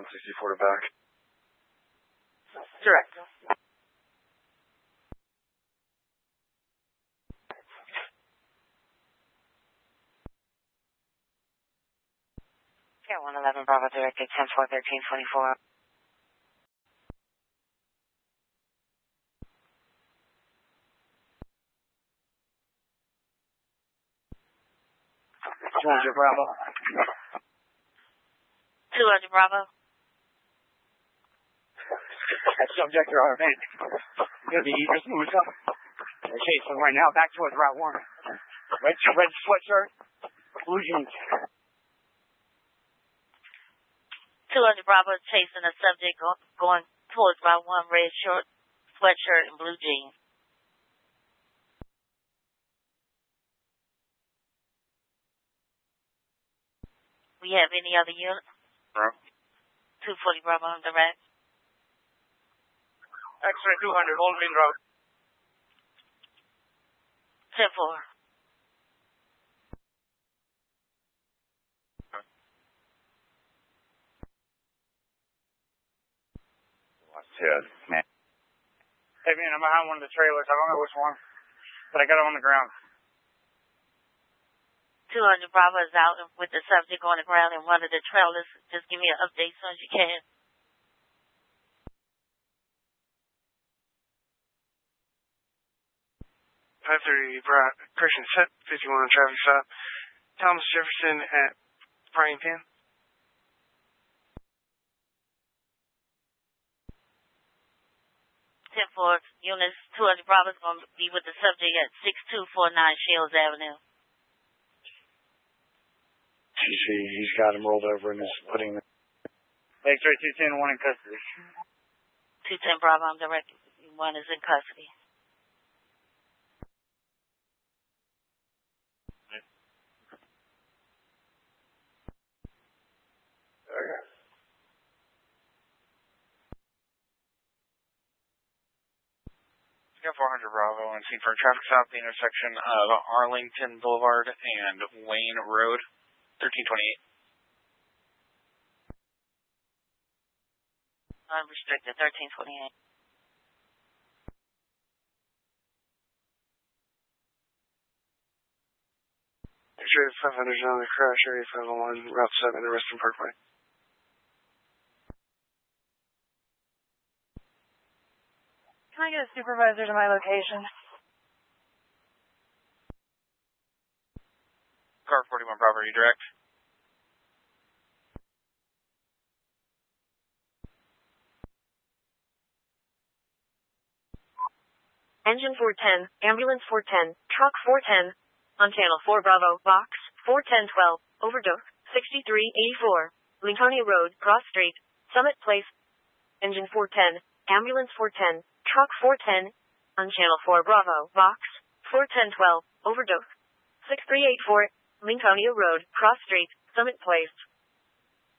164 to back. Direct. Yeah, 111 Bravo directed 10-4-13-24. Bravo. 200 Bravo. Subject or our van. Gonna be just moving up. They're chasing right now back towards Route 1. Red sweatshirt, blue jeans. 200 Bravo chasing a subject going towards Route 1, red short, sweatshirt, and blue jeans. We have any other unit? No. 240 Bravo on direct. X-ray 200, Old Main Road. 10-4. Man. Hey man, I'm behind one of the trailers. I don't know which one, but I got it on the ground. 200 Bravo is out with the subject on the ground in one of the trailers. Just give me an update as soon as you can. Christian set 51 on traffic stop. Thomas Jefferson at Frying Pan. Units 200 Bravo is going to be with the subject at 6249 Shields Avenue. He's got him rolled over and is putting the... X-ray 210, one in custody. 210 Bravo, I'm direct. One is in custody. Okay. Got 400 Bravo and scene for a traffic stop at the intersection of Arlington Boulevard and Wayne Road, 1328. Unrestricted, 1328. Area 500 on the crash, Area 501, Route 7, Arreston Parkway. Can I get a supervisor to my location? Car 41 Bravo, are you direct? Engine 410, Ambulance 410, Truck 410, on Channel 4 Bravo, Box 41012, Overdose 6384, Lincolnia Road, Cross Street, Summit Place. Engine 410, Ambulance 410, Truck 410, on Channel 4 Bravo, Box 41012, Overdose 6384, Lincolnia Road, Cross Street, Summit Place.